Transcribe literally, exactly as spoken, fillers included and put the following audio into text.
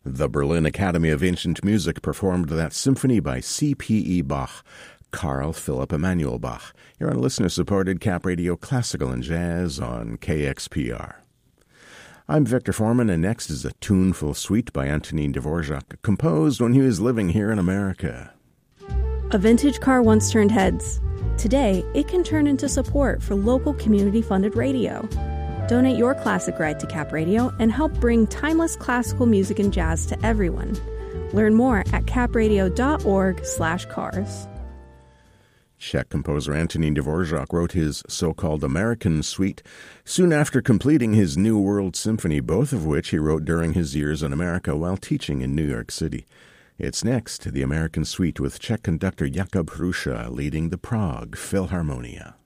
The Berlin Academy of Ancient Music performed that symphony by C P E Bach, Carl Philipp Emanuel Bach. You're on listener-supported Cap Radio Classical and Jazz on K X P R. I'm Victor Foreman, and next is a tuneful suite by Antonin Dvorak, composed when he was living here in America. A vintage car once turned heads. Today, it can turn into support for local community-funded radio. Donate your classic ride to Cap Radio and help bring timeless classical music and jazz to everyone. Learn more at capradio.org slash cars. Czech composer Antonin Dvorak wrote his so-called American Suite soon after completing his New World Symphony, both of which he wrote during his years in America while teaching in New York City. It's next, the American Suite with Czech conductor Jakub Hrusha leading the Prague Philharmonia.